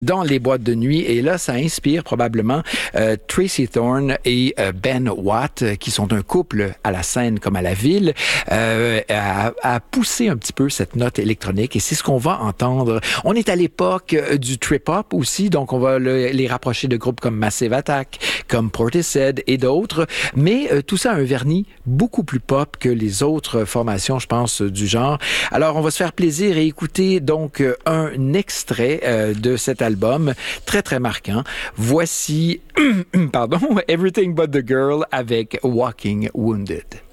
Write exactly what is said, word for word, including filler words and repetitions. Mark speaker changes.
Speaker 1: dans les boîtes de nuit. Et là, ça inspire probablement euh, Tracy Thorn et euh, Ben Watt, euh, qui sont un couple à la scène comme à la ville, euh, à, à pousser un petit peu cette note électronique. Et c'est ce qu'on va entendre. On est à l'époque euh, du trip-hop aussi, donc on va le, les rapprocher de groupes comme Massive Attack, comme Portishead et d'autres. Mais euh, tout ça a un vernis beaucoup plus pop que les autres formations, je pense, du genre. Alors, on va se faire plaisir et écouter donc euh, un extrait euh, de cet album. album très, très marquant. Voici, pardon, Everything But the Girl avec Walking Wounded.